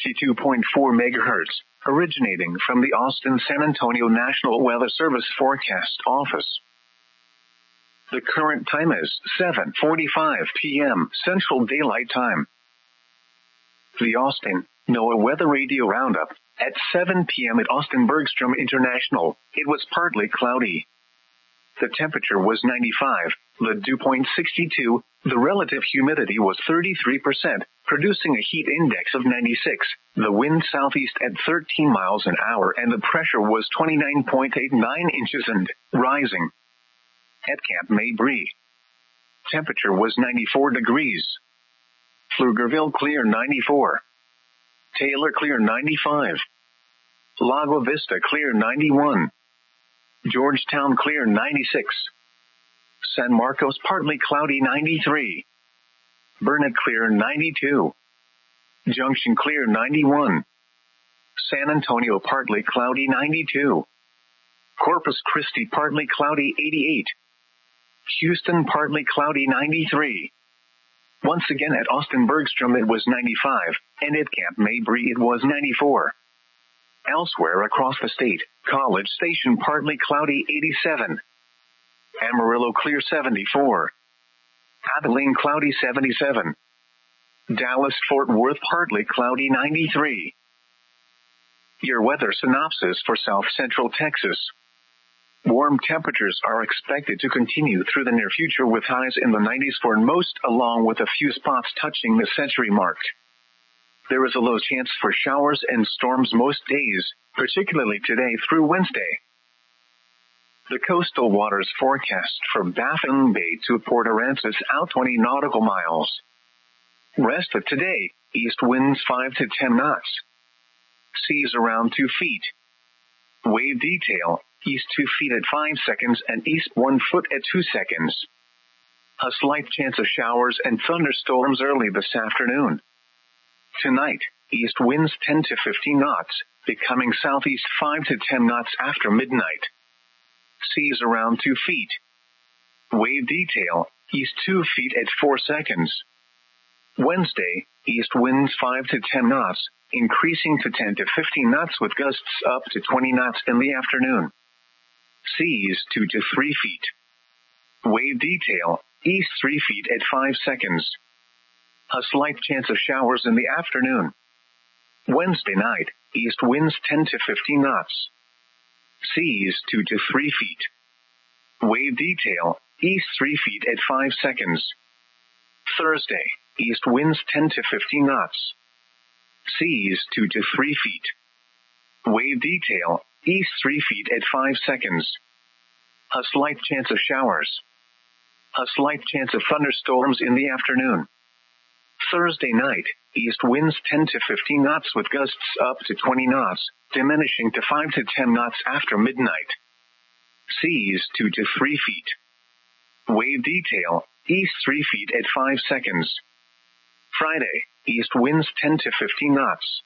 62.4 megahertz, originating from the Austin-San Antonio National Weather Service Forecast Office. The current time is 7:45 p.m. Central Daylight Time. The Austin NOAA Weather Radio Roundup. At 7 p.m. at Austin Bergstrom International, it was partly cloudy. The temperature was 95, the dew point 62, the relative humidity was 33%, producing a heat index of 96, the wind southeast at 13 miles an hour, and the pressure was 29.89 inches and rising. At Camp Mabry, temperature was 94 degrees. Pflugerville clear 94. Taylor clear 95. Lago Vista clear 91. Georgetown clear 96. San Marcos partly cloudy 93. Burnet clear 92. Junction clear 91. San Antonio partly cloudy 92. Corpus Christi partly cloudy 88. Houston partly cloudy 93. Once again at Austin Bergstrom it was 95, and at Camp Mabry it was 94. Elsewhere across the state, College Station partly cloudy 87. Amarillo clear 74. Abilene cloudy 77. Dallas-Fort Worth partly cloudy 93. Your weather synopsis for South Central Texas. Warm temperatures are expected to continue through the near future with highs in the 90s for most, along with a few spots touching the century mark. There is a low chance for showers and storms most days, particularly today through Wednesday. The coastal waters forecast from Baffin Bay to Port Aransas out 20 nautical miles. Rest of today, east winds 5 to 10 knots. Seas around 2 feet. Wave detail, east 2 feet at 5 seconds and east 1 foot at 2 seconds. A slight chance of showers and thunderstorms early this afternoon. Tonight, east winds 10 to 15 knots, becoming southeast 5 to 10 knots after midnight. Seas around 2 feet. Wave detail, east 2 feet at 4 seconds. Wednesday, east winds 5 to 10 knots, increasing to 10 to 15 knots with gusts up to 20 knots in the afternoon. Seas 2 to 3 feet. Wave detail, east 3 feet at 5 seconds. A slight chance of showers in the afternoon. Wednesday night, east winds 10 to 15 knots. Seas 2 to 3 feet. Wave detail, east 3 feet at 5 seconds. Thursday, east winds 10 to 15 knots. Seas 2 to 3 feet. Wave detail, east 3 feet at 5 seconds. A slight chance of showers. A slight chance of thunderstorms in the afternoon. Thursday night, east winds 10 to 15 knots with gusts up to 20 knots, diminishing to 5 to 10 knots after midnight. Seas 2 to 3 feet. Wave detail, east 3 feet at 5 seconds. Friday, east winds 10 to 15 knots.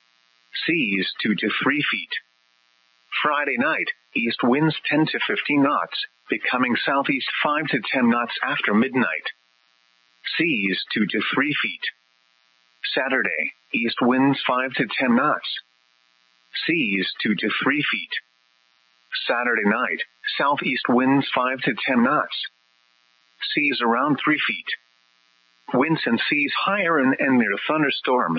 Seas 2 to 3 feet. Friday night, east winds 10 to 15 knots, becoming southeast 5 to 10 knots after midnight. Seas 2 to 3 feet. Saturday, east winds 5 to 10 knots. Seas 2 to 3 feet. Saturday night, southeast winds 5 to 10 knots. Seas around 3 feet. Winds and seas higher and near thunderstorms.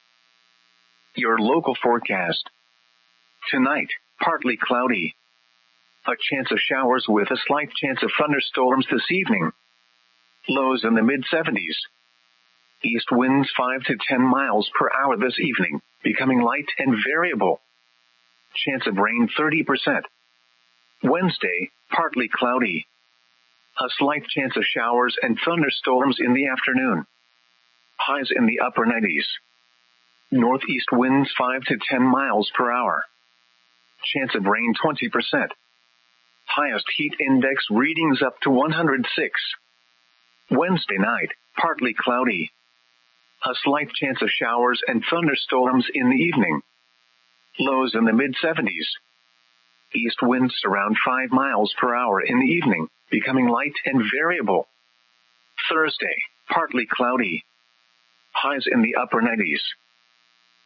Your local forecast. Tonight, partly cloudy. A chance of showers with a slight chance of thunderstorms this evening. Lows in the mid-70s. East winds 5 to 10 miles per hour this evening, becoming light and variable. Chance of rain 30%. Wednesday, partly cloudy. A slight chance of showers and thunderstorms in the afternoon. Highs in the upper 90s. Northeast winds 5 to 10 miles per hour. Chance of rain 20%. Highest heat index readings up to 106. Wednesday night, partly cloudy. A slight chance of showers and thunderstorms in the evening. Lows in the mid-70s. East winds around 5 miles per hour in the evening, becoming light and variable. Thursday, partly cloudy. Highs in the upper 90s.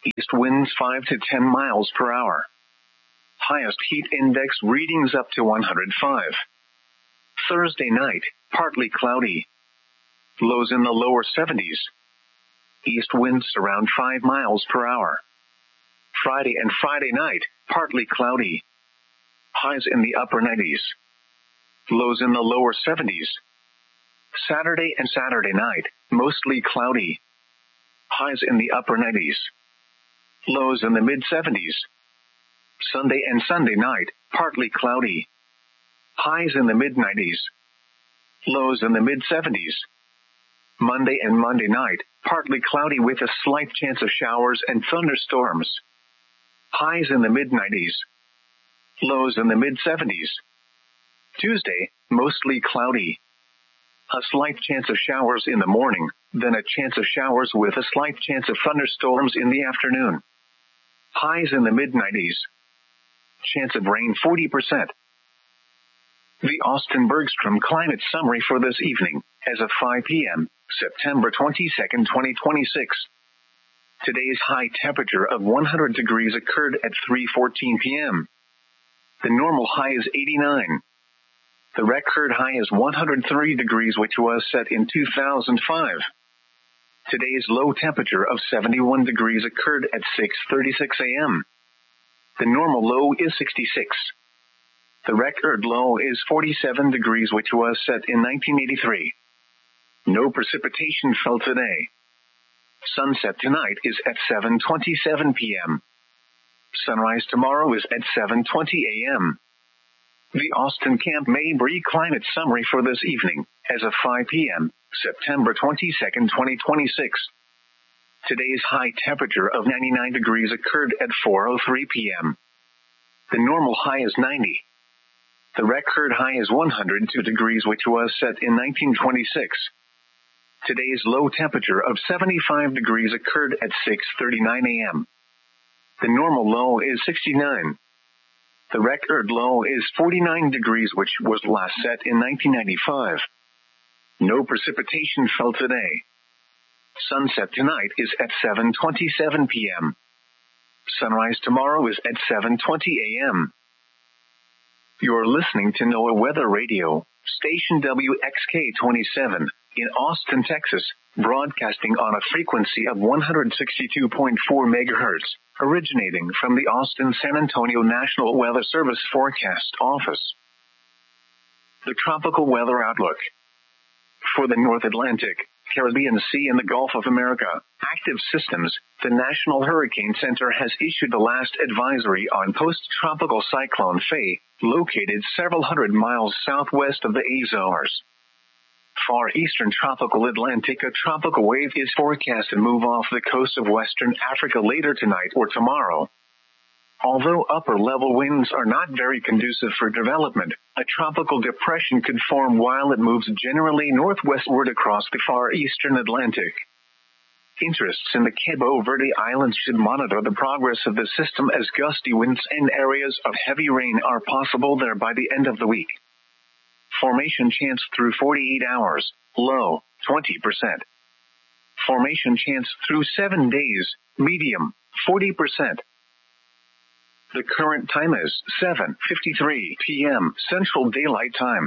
East winds 5 to 10 miles per hour. Highest heat index readings up to 105. Thursday night, partly cloudy. Lows in the lower 70s. East winds around 5 miles per hour. Friday and Friday night, partly cloudy. Highs in the upper 90s. Lows in the lower 70s. Saturday and Saturday night, mostly cloudy. Highs in the upper 90s. Lows in the mid-70s. Sunday and Sunday night, partly cloudy. Highs in the mid-90s. Lows in the mid-70s. Monday and Monday night, partly cloudy with a slight chance of showers and thunderstorms. Highs in the mid-90s. Lows in the mid-70s. Tuesday, mostly cloudy. A slight chance of showers in the morning, then a chance of showers with a slight chance of thunderstorms in the afternoon. Highs in the mid-90s. Chance of rain 40%. The Austin Bergstrom Climate Summary for this evening, as of 5 p.m., September 22, 2026. Today's high temperature of 100 degrees occurred at 3:14 p.m. The normal high is 89. The record high is 103 degrees, which was set in 2005. Today's low temperature of 71 degrees occurred at 6:36 a.m. The normal low is 66. The record low is 47 degrees, which was set in 1983. No precipitation fell today. Sunset tonight is at 7:27 p.m. Sunrise tomorrow is at 7:20 a.m. The Austin Camp Mabry Climate Summary for this evening, as of 5 p.m., September 22, 2026. Today's high temperature of 99 degrees occurred at 4:03 p.m. The normal high is 90. The record high is 102 degrees, which was set in 1926. Today's low temperature of 75 degrees occurred at 6:39 a.m. The normal low is 69. The record low is 49 degrees, which was last set in 1995. No precipitation fell today. Sunset tonight is at 7:27 p.m. Sunrise tomorrow is at 7:20 a.m. You're listening to NOAA Weather Radio, station WXK-27, in Austin, Texas, broadcasting on a frequency of 162.4 megahertz, originating from the Austin San Antonio National Weather Service Forecast Office. The tropical weather outlook. For the North Atlantic, Caribbean Sea and the Gulf of America, active systems, the National Hurricane Center has issued the last advisory on post-tropical cyclone Faye, located several hundred miles southwest of the Azores. Far eastern tropical Atlantic, a tropical wave is forecast to move off the coast of western Africa later tonight or tomorrow. Although upper-level winds are not very conducive for development, a tropical depression could form while it moves generally northwestward across the far eastern Atlantic. Interests in the Cabo Verde Islands should monitor the progress of the system, as gusty winds and areas of heavy rain are possible there by the end of the week. Formation chance through 48 hours, low, 20%. Formation chance through 7 days, medium, 40%. The current time is 7:53 p.m. Central Daylight Time.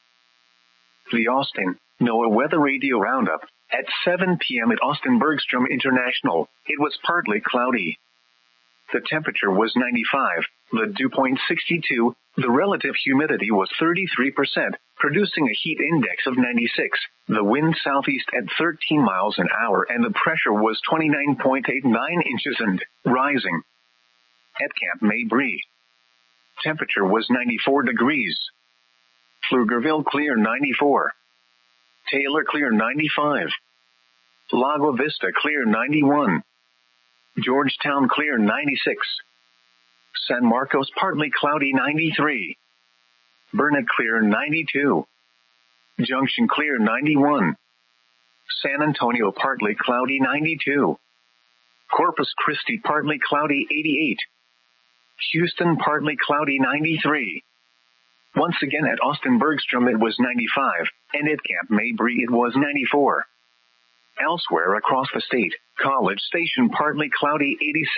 The Austin NOAA Weather Radio Roundup. At 7 p.m. at Austin Bergstrom International, it was partly cloudy. The temperature was 95, the dew point 62, the relative humidity was 33%, producing a heat index of 96, the wind southeast at 13 miles an hour, and the pressure was 29.89 inches and rising. At Camp Mabry, temperature was 94 degrees. Pflugerville clear 94. Taylor clear 95. Lago Vista clear 91. Georgetown clear 96. San Marcos partly cloudy 93. Burnet clear 92. Junction clear 91. San Antonio partly cloudy 92. Corpus Christi partly cloudy 88. Houston partly cloudy 93. Once again at Austin Bergstrom it was 95, and at Camp Mabry it was 94. Elsewhere across the state, College Station partly cloudy 86.